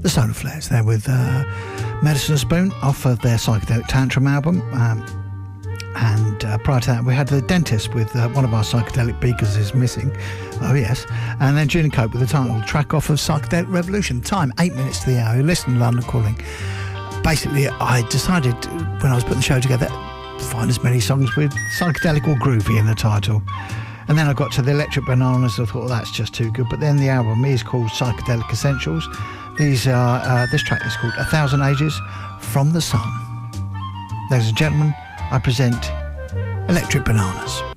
the Solar Flares. They're with Medicine Spoon off of their Psychedelic Tantrum album. And prior to that, we had The Dentist with one of our psychedelic beakers is missing. Oh, yes. And then Julian Cope with the title track off of Psychedelic Revolution. Time, 8 minutes to the hour. Listen to London Calling. Basically, I decided when I was putting the show together, find as many songs with psychedelic or groovy in the title. And then I got to the Electric Bananas. I thought, well, that's just too good. But then the album is called Psychedelic Essentials. These are this track is called 1,000 Ages from the Sun. Ladies and gentlemen, I present Electric Bananas.